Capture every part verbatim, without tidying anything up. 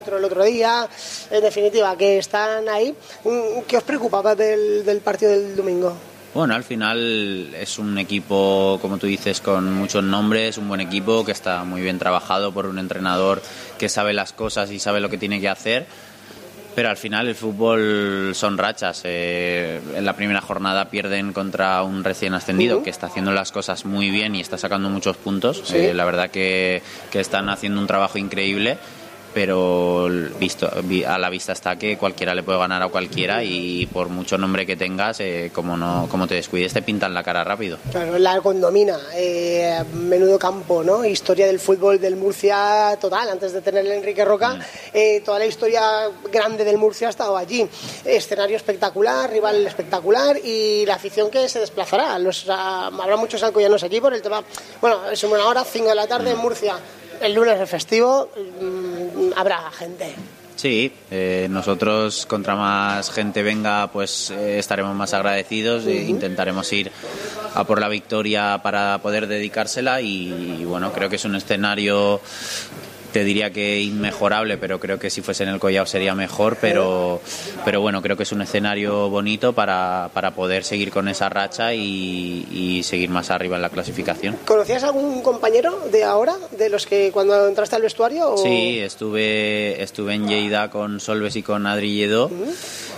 el otro día, en definitiva, que están ahí. ¿Qué os preocupa del, del partido del domingo? Bueno, al final es un equipo, como tú dices, con muchos nombres, un buen equipo que está muy bien trabajado por un entrenador que sabe las cosas y sabe lo que tiene que hacer, pero al final el fútbol son rachas. Eh, en la primera jornada pierden contra un recién ascendido uh-huh. que está haciendo las cosas muy bien y está sacando muchos puntos. Sí. Eh, la verdad que, que están haciendo un trabajo increíble, pero visto a la vista está que cualquiera le puede ganar a cualquiera y por mucho nombre que tengas, eh, como no como te descuides, te pintan la cara rápido. Claro, la condomina, eh, menudo campo, ¿no? Historia del fútbol del Murcia total, antes de tener el Enrique Roca, mm. eh, toda la historia grande del Murcia ha estado allí. Escenario espectacular, rival espectacular y la afición que se desplazará. Los, uh, habrá muchos alcoyanos allí por el tema. Bueno, es una hora, cinco de la tarde mm. en Murcia. El lunes es festivo, mmm, habrá gente. Sí, eh, nosotros contra más gente venga, pues eh, estaremos más agradecidos. Uh-huh. E intentaremos ir a por la victoria para poder dedicársela y, y bueno, creo que es un escenario, te diría que inmejorable, pero creo que si fuese en el Collao sería mejor, pero, pero bueno, creo que es un escenario bonito para, para poder seguir con esa racha y, y seguir más arriba en la clasificación. ¿Conocías a algún compañero de ahora, de los que cuando entraste al vestuario? O... Sí, estuve, estuve en Lleida con Solves y con Adri Lledó. Uh-huh.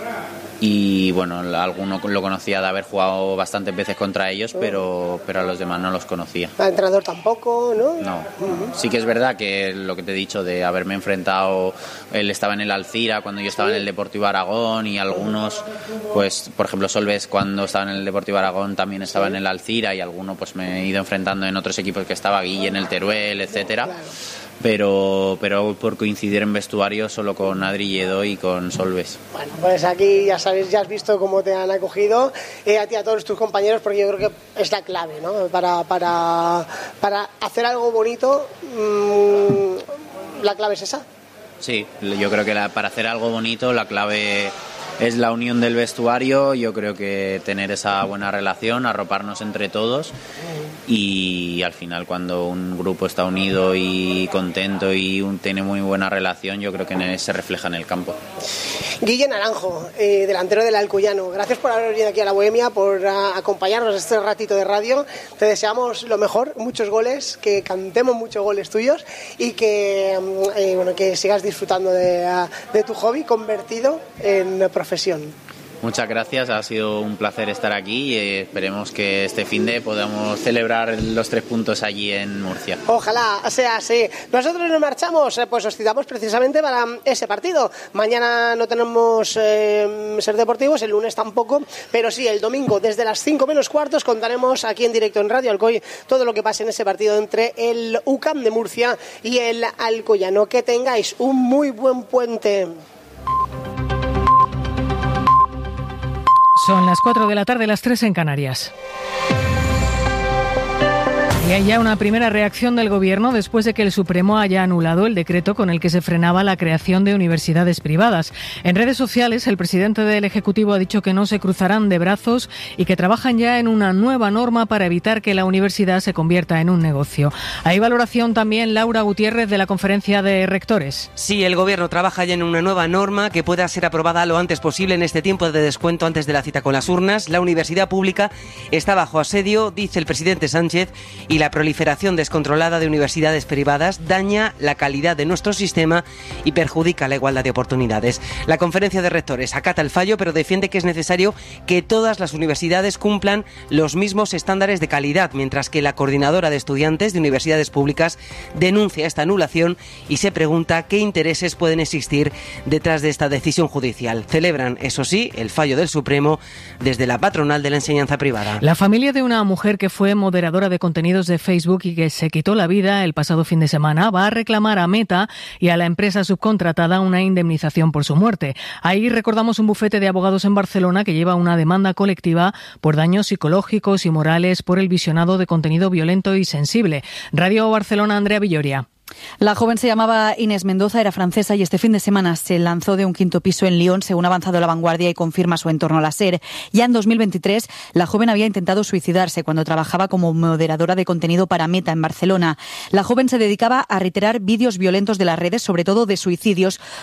Y bueno, alguno lo conocía de haber jugado bastantes veces contra ellos, pero, pero a los demás no los conocía. ¿Al entrenador tampoco, no? No. Uh-huh. Sí que es verdad que lo que te he dicho de haberme enfrentado, él estaba en el Alcira cuando yo estaba sí. en el Deportivo Aragón y algunos, pues por ejemplo Solves cuando estaba en el Deportivo Aragón también estaba sí. en el Alcira y alguno pues me he ido enfrentando en otros equipos que estaba Guille en el Teruel, etcétera. Claro. Pero, pero por coincidir en vestuario solo con Adri Lledó y con Solves. Bueno, pues aquí ya sabes, ya has visto cómo te han acogido, eh, a ti, a todos tus compañeros, porque yo creo que es la clave, ¿no? Para, para, para hacer algo bonito, mmm, la clave es esa. Sí, yo creo que la, para hacer algo bonito la clave es la unión del vestuario. Yo creo que tener esa buena relación, arroparnos entre todos y al final cuando un grupo está unido y contento y un, tiene muy buena relación, yo creo que se refleja en el campo. Guille Naranjo, eh, delantero del Alcoyano, gracias por haber venido aquí a La Bohemia, por uh, acompañarnos este ratito de radio. Te deseamos lo mejor, muchos goles, que cantemos muchos goles tuyos y que, eh, bueno, que sigas disfrutando de, uh, de tu hobby convertido en profesión. Muchas gracias, ha sido un placer estar aquí y esperemos que este finde podamos celebrar los tres puntos allí en Murcia. Ojalá sea así. Nosotros nos marchamos, pues os citamos precisamente para ese partido. Mañana no tenemos eh, Ser Deportivos, el lunes tampoco, pero sí, el domingo desde las cinco menos cuartos contaremos aquí en directo en Radio Alcoy todo lo que pase en ese partido entre el U C A M de Murcia y el Alcoyano. Que tengáis un muy buen puente. Son las cuatro de la tarde, las tres en Canarias. Y hay ya una primera reacción del Gobierno después de que el Supremo haya anulado el decreto con el que se frenaba la creación de universidades privadas. En redes sociales, el presidente del Ejecutivo ha dicho que no se cruzarán de brazos y que trabajan ya en una nueva norma para evitar que la universidad se convierta en un negocio. Hay valoración también, Laura Gutiérrez, de la Conferencia de Rectores. Sí, el Gobierno trabaja ya en una nueva norma que pueda ser aprobada lo antes posible en este tiempo de descuento antes de la cita con las urnas. La universidad pública está bajo asedio, dice el presidente Sánchez, y la proliferación descontrolada de universidades privadas daña la calidad de nuestro sistema y perjudica la igualdad de oportunidades. La Conferencia de Rectores acata el fallo, pero defiende que es necesario que todas las universidades cumplan los mismos estándares de calidad, mientras que la Coordinadora de Estudiantes de Universidades Públicas denuncia esta anulación y se pregunta qué intereses pueden existir detrás de esta decisión judicial. Celebran, eso sí, el fallo del Supremo desde la patronal de la enseñanza privada. La familia de una mujer que fue moderadora de contenidos de Facebook y que se quitó la vida el pasado fin de semana va a reclamar a Meta y a la empresa subcontratada una indemnización por su muerte. Ahí recordamos un bufete de abogados en Barcelona que lleva una demanda colectiva por daños psicológicos y morales por el visionado de contenido violento y sensible. Radio Barcelona, Andrea Villoria. La joven se llamaba Inés Mendoza, era francesa y este fin de semana se lanzó de un quinto piso en Lyon, según ha avanzado La Vanguardia y confirma su entorno la SER. Ya en dos mil veintitrés, la joven había intentado suicidarse cuando trabajaba como moderadora de contenido para Meta en Barcelona. La joven se dedicaba a reiterar vídeos violentos de las redes, sobre todo de suicidios,